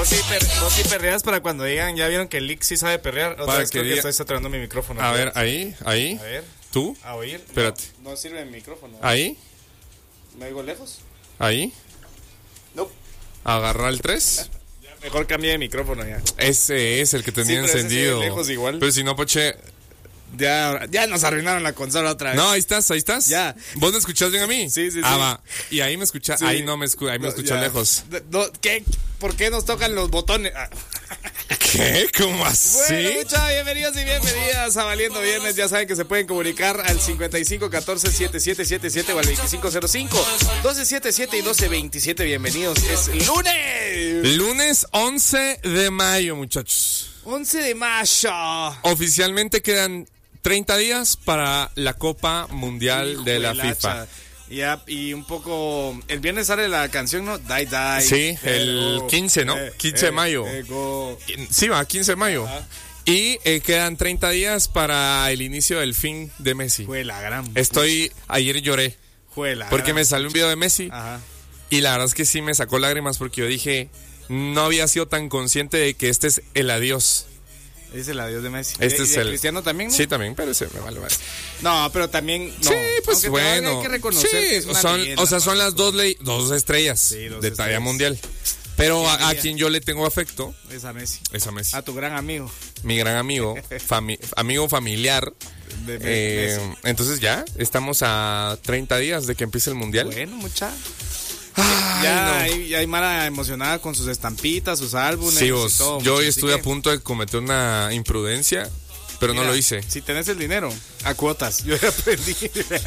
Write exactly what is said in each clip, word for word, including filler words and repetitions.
Vos sí, per, vos sí perreas para cuando digan, ya vieron que el Lick sí sabe perrear. Otra Para vez que creo que diga- estoy saturando mi micrófono. A ver, ahí, ahí. A ver, ¿Tú? a oír. Espérate. No, no sirve el micrófono. Ahí, ¿Me oigo lejos? ahí. No. Agarra el tres. Mejor cambié de micrófono ya. Ese es el que tenía Sí, pero ese encendido. sí de lejos igual. Pero si no, Poche. Ya, ya nos arruinaron la consola otra vez. No, ahí estás, ahí estás. Ya. ¿Vos me escuchás bien a mí? Sí, sí, Ah, sí. va. Y ahí me escuchas. Sí. Ahí no me escuchas, ahí me No, escuchas ya. lejos. No, ¿qué? ¿Por qué nos tocan los botones? Ah. ¿Qué? ¿Cómo así? Bueno, muchachos, bienvenidos y bienvenidas a Valiendo Viernes. Ya saben que se pueden comunicar al cincuenta y cinco catorce setenta y siete setenta y siete o al veinticinco cero cinco doce setenta y siete y doce veintisiete. Bienvenidos. Es lunes. Lunes once de mayo, muchachos. once de mayo. Oficialmente quedan treinta días para la Copa Mundial de la FIFA. Ya, y un poco. El viernes sale la canción, ¿no? Die, die. Sí, el Eh, quince, ¿no? eh, quince de mayo. eh, go. Sí, va, quince de mayo. Ajá. Y eh, quedan treinta días para el inicio del fin de Messi. Fue la gran. Estoy, ayer lloré Fue la porque gran- me salió un video de Messi Ajá. y la verdad es que sí me sacó lágrimas porque yo dije, no había sido tan consciente de que este es el adiós. Es el adiós de Messi. Este ¿Y es de el- Cristiano también, ¿no? Sí, también, pero se me vale, vale. No, pero también. No. Sí, pues Aunque bueno. todavía hay que reconocer Sí, que es una son, leyenda, o sea, son para las dos, ley, dos estrellas Sí, dos de estrellas. talla mundial. Pero a, a diría? quien yo le tengo afecto Es a Messi. es a Messi. A tu gran amigo. Mi gran amigo, fami- amigo familiar. De, de Eh, Messi. entonces ya, estamos a treinta días de que empiece el mundial. Bueno, mucha. Ay, Ya no. hay, ya hay Mara emocionada con sus estampitas, sus álbumes. Sí, y vos, todo, yo mucha, hoy así estuve que, a punto de cometer una imprudencia, pero no mira, lo hice. Si tenés el dinero, a cuotas. Yo ya aprendí.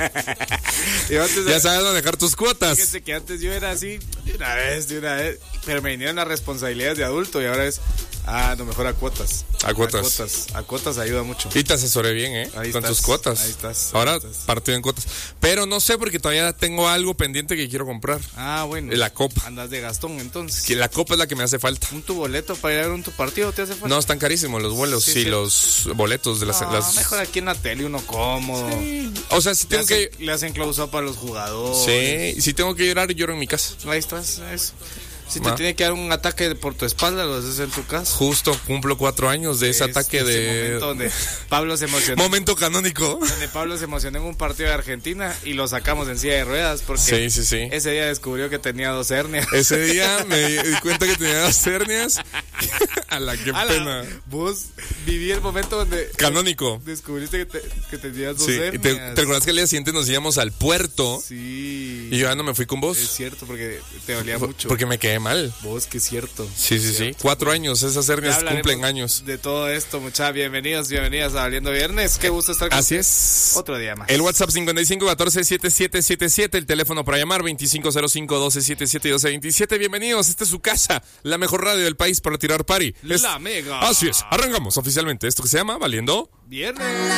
Yo antes, Ya sabes dónde dejar tus cuotas. Fíjate que antes yo era así, de una vez, de una vez. Pero me vinieron las responsabilidades de adulto y ahora es, ah, no, mejor a cuotas. A cuotas. A cuotas, a cuotas ayuda mucho. Y te asesoré bien, ¿eh? Ahí Con estás, tus cuotas. ahí estás, Ahora ahí estás. partido en cuotas. Pero no sé porque todavía tengo algo pendiente que quiero comprar. Ah, bueno. La copa. Andas de Gastón, entonces. Que la copa es la que me hace falta. ¿Un tu boleto para ir a ver un tu partido te hace falta? No, están carísimos los vuelos Sí, y sí. los boletos de las... No, las- mejor aquí en la tele uno cómodo. O sea, si Le tengo hacen, que... le hacen close-up a los jugadores. Sí, si tengo que llorar, lloro en mi casa. Ahí estás, eso. Si te Va. tiene que dar un ataque por tu espalda, lo haces en tu casa. Justo cumplo cuatro años de ese Es- ataque ese de... momento donde Pablo se emocionó. Momento canónico. Donde Pablo se emocionó en un partido de Argentina y lo sacamos en silla de ruedas porque Sí, sí, sí. ese día descubrió que tenía dos hernias. Ese día me di cuenta que tenía dos hernias. A la que Ala, pena. Vos viví el momento donde Canónico. descubriste que, te- que tenías dos Sí. ¿Y hernias. te, te acuerdas que al día siguiente nos íbamos al puerto? Sí. Y yo ya no me fui con Es vos. cierto, porque te dolía mucho. Porque me quedé mal. Vos, que es cierto. Sí, sí, sí. Cierto. Cuatro años. Esas Ya hernias hablaremos cumplen años. de todo esto, muchachos. Bienvenidos, bienvenidas a Valiendo Viernes. Qué gusto estar con Así ustedes. es. Otro día más. El WhatsApp cincuenta y cinco catorce setenta y siete setenta y siete. El teléfono para llamar veinticinco cero cinco doce setenta y siete y doce veintisiete. Bienvenidos. Esta es su casa. La mejor radio del país para tirar party. Es- La Mega. Así es. Arrancamos oficialmente esto que se llama Valiendo Viernes.